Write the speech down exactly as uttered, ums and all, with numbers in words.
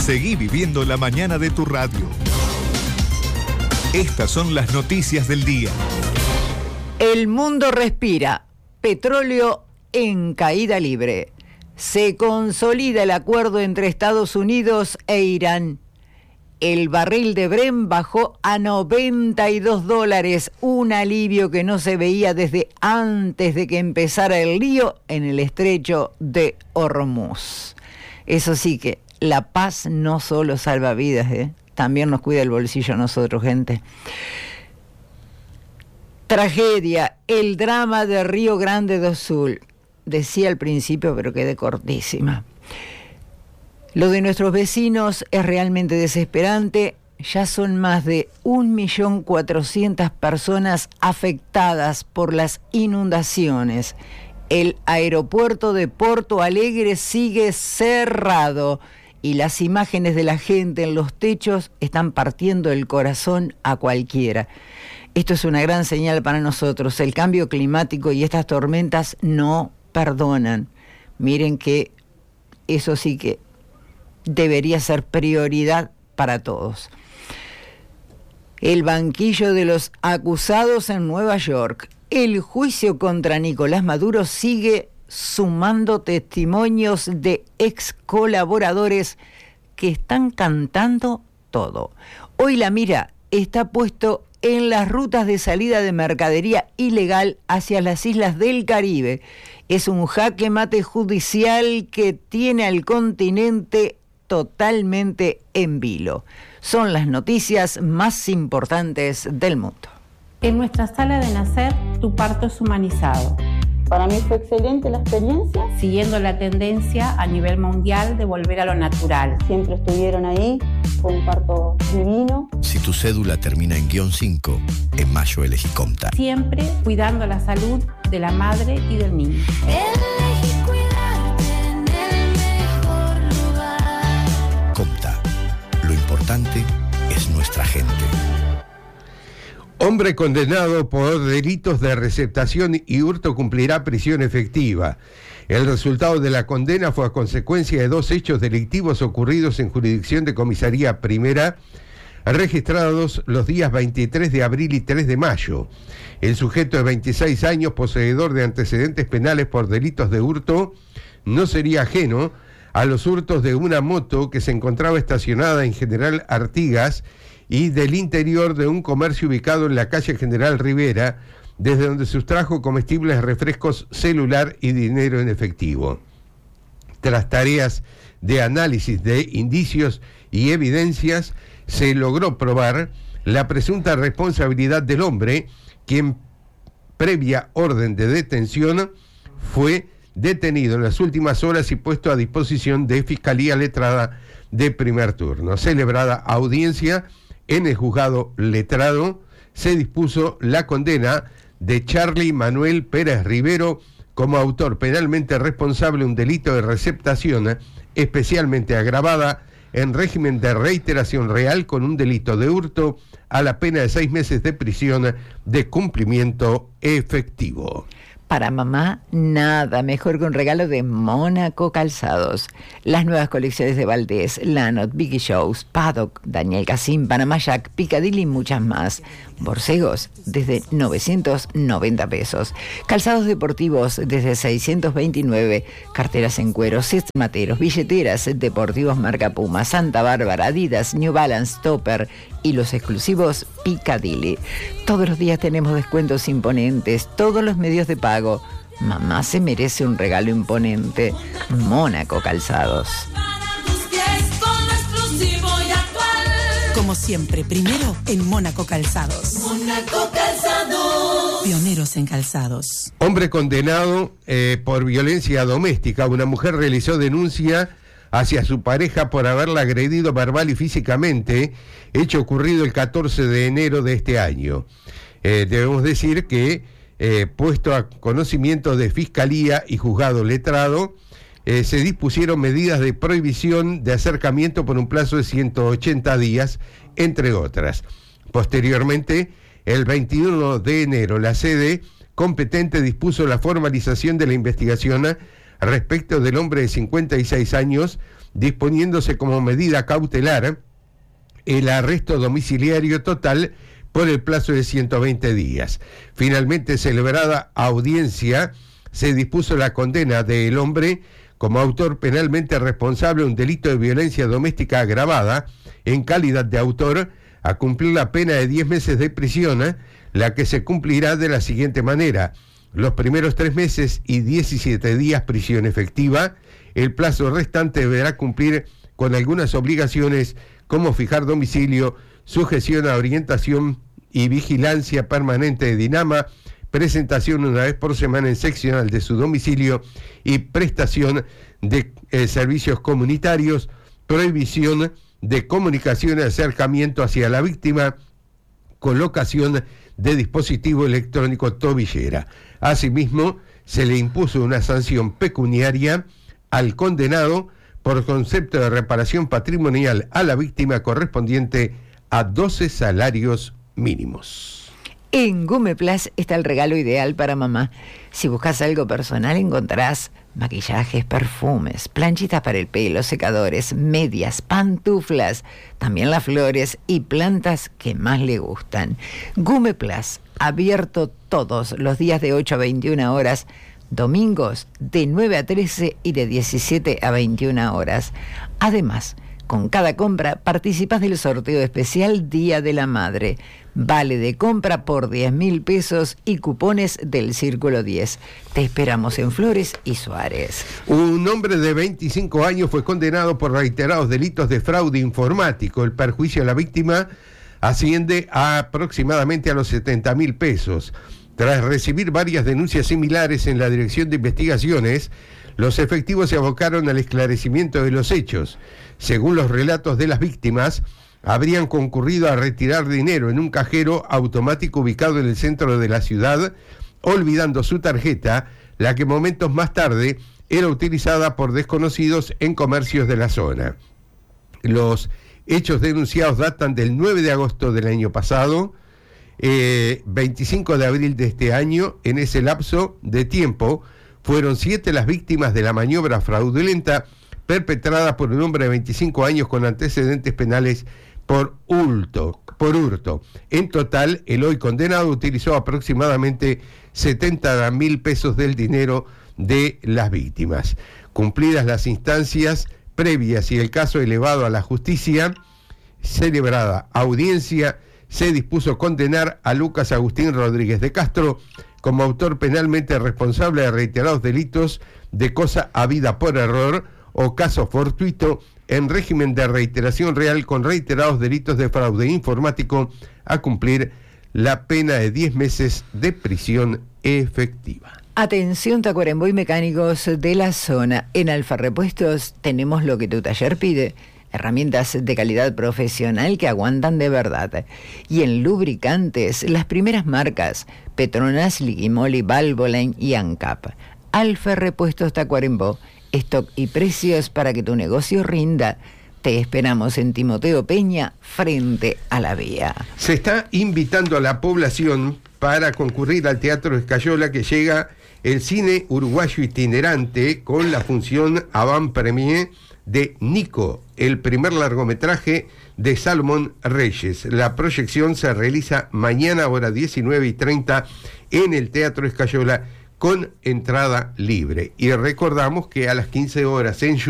Seguí viviendo la mañana de tu radio. Estas son las noticias del día. El mundo respira. Petróleo en caída libre. Se consolida el acuerdo entre Estados Unidos e Irán. El barril de Brent bajó a noventa y dos dólares, un alivio que no se veía desde antes de que empezara el lío en el estrecho de Hormuz. Eso sí que la paz no solo salva vidas, ¿eh? También nos cuida el bolsillo a nosotros, gente. Tragedia, el drama de Río Grande do Sul. Decía al principio, pero quedé cortísima. Lo de nuestros vecinos es realmente desesperante. Ya son más de un millón cuatrocientas personas afectadas por las inundaciones. El aeropuerto de Porto Alegre sigue cerrado y las imágenes de la gente en los techos están partiendo el corazón a cualquiera. Esto es una gran señal para nosotros. El cambio climático y estas tormentas no perdonan. Miren que eso sí que debería ser prioridad para todos. El banquillo de los acusados en Nueva York. El juicio contra Nicolás Maduro sigue sumando testimonios de ex colaboradores que están cantando todo. Hoy la mira está puesto en las rutas de salida de mercadería ilegal hacia las islas del Caribe. Es un jaque mate judicial que tiene al continente totalmente en vilo. Son las noticias más importantes del mundo. En nuestra sala de nacer, tu parto es humanizado. Para mí fue excelente la experiencia. Siguiendo la tendencia a nivel mundial de volver a lo natural. Siempre estuvieron ahí, fue un parto divino. Si tu cédula termina en guión cinco, en mayo elegí Comta. Siempre cuidando la salud de la madre y del niño. Elegí cuidarte en el mejor lugar. Comta, lo importante es nuestra gente. Hombre condenado por delitos de receptación y hurto cumplirá prisión efectiva. El resultado de la condena fue a consecuencia de dos hechos delictivos ocurridos en jurisdicción de comisaría primera, registrados los días veintitrés de abril y tres de mayo. El sujeto de veintiséis años, poseedor de antecedentes penales por delitos de hurto, no sería ajeno a los hurtos de una moto que se encontraba estacionada en General Artigas y del interior de un comercio ubicado en la calle General Rivera, desde donde sustrajo comestibles, refrescos, celular y dinero en efectivo. Tras tareas de análisis de indicios y evidencias, se logró probar la presunta responsabilidad del hombre, quien, previa orden de detención, fue detenido en las últimas horas y puesto a disposición de Fiscalía Letrada de primer turno. Celebrada audiencia en el juzgado letrado, se dispuso la condena de Charly Manuel Pérez Rivero como autor penalmente responsable de un delito de receptación especialmente agravada en régimen de reiteración real con un delito de hurto a la pena de seis meses de prisión de cumplimiento efectivo. Para mamá, nada mejor que un regalo de Mónaco Calzados. Las nuevas colecciones de Valdés, Lanot, Vicky Shows, Paddock, Daniel Cassim, Panamá Jack, Piccadilly y muchas más. Borcegos desde novecientos noventa pesos. Calzados deportivos desde seiscientos veintinueve. Carteras en cuero, sets materos, billeteras deportivos marca Puma, Santa Bárbara, Adidas, New Balance, Topper y los exclusivos Piccadilly. Todos los días tenemos descuentos imponentes, todos los medios de pago. Mamá se merece un regalo imponente. Mónaco Calzados. Como siempre, primero en Mónaco Calzados. Mónaco Calzados. Pioneros en calzados. Hombre condenado eh, por violencia doméstica. Una mujer realizó denuncia hacia su pareja por haberla agredido verbal y físicamente, hecho ocurrido el catorce de enero de este año. Eh, debemos decir que, eh, puesto a conocimiento de Fiscalía y Juzgado Letrado, eh, se dispusieron medidas de prohibición de acercamiento por un plazo de ciento ochenta días, entre otras. Posteriormente, el veintiuno de enero, la sede competente dispuso la formalización de la investigación respecto del hombre de cincuenta y seis años, disponiéndose como medida cautelar el arresto domiciliario total por el plazo de ciento veinte días. Finalmente, celebrada audiencia, se dispuso la condena del hombre como autor penalmente responsable de un delito de violencia doméstica agravada, en calidad de autor, a cumplir la pena de diez meses de prisión, la que se cumplirá de la siguiente manera: los primeros tres meses y diecisiete días prisión efectiva. El plazo restante deberá cumplir con algunas obligaciones como fijar domicilio, sujeción a orientación y vigilancia permanente de Dinama, presentación una vez por semana en seccional de su domicilio y prestación de eh, servicios comunitarios, prohibición de comunicación y acercamiento hacia la víctima, colocación de dispositivo electrónico tobillera. Asimismo, se le impuso una sanción pecuniaria al condenado por concepto de reparación patrimonial a la víctima correspondiente a doce salarios mínimos. En Gumeplas está el regalo ideal para mamá. Si buscas algo personal, encontrarás maquillajes, perfumes, planchitas para el pelo, secadores, medias, pantuflas, también las flores y plantas que más le gustan. Gumeplas, abierto todos los días de ocho a veintiuna horas, domingos de nueve a trece y de diecisiete a veintiuna horas. Además, con cada compra participas del sorteo especial Día de la Madre. Vale de compra por diez mil pesos y cupones del Círculo diez. Te esperamos en Flores y Suárez. Un hombre de veinticinco años fue condenado por reiterados delitos de fraude informático. El perjuicio a la víctima asciende a aproximadamente a los setenta mil pesos. Tras recibir varias denuncias similares en la Dirección de Investigaciones, los efectivos se abocaron al esclarecimiento de los hechos. Según los relatos de las víctimas, habrían concurrido a retirar dinero en un cajero automático ubicado en el centro de la ciudad, olvidando su tarjeta, la que momentos más tarde era utilizada por desconocidos en comercios de la zona. Los hechos denunciados datan del nueve de agosto del año pasado, eh, veinticinco de abril de este año. En ese lapso de tiempo fueron siete las víctimas de la maniobra fraudulenta perpetrada por un hombre de veinticinco años con antecedentes penales por hurto, por hurto. En total, el hoy condenado utilizó aproximadamente setenta mil pesos del dinero de las víctimas. Cumplidas las instancias previas y el caso elevado a la justicia, celebrada audiencia, se dispuso condenar a Lucas Agustín Rodríguez de Castro como autor penalmente responsable de reiterados delitos de cosa habida por error o caso fortuito en régimen de reiteración real con reiterados delitos de fraude informático, a cumplir la pena de diez meses de prisión efectiva. Atención Tacuarembó y mecánicos de la zona. En Alfa Repuestos tenemos lo que tu taller pide: herramientas de calidad profesional que aguantan de verdad. Y en lubricantes, las primeras marcas: Petronas, Liquimoli, Valvoline y ANCAP. Alfa Repuestos Tacuarembó. Stock y precios para que tu negocio rinda. Te esperamos en Timoteo Peña, frente a la vía. Se está invitando a la población para concurrir al Teatro Escayola, que llega el cine uruguayo itinerante con la función Avant Premier de Nico, el primer largometraje de Salomón Reyes. La proyección se realiza mañana a hora diecinueve y treinta en el Teatro Escayola, con entrada libre. Y recordamos que a las quince horas en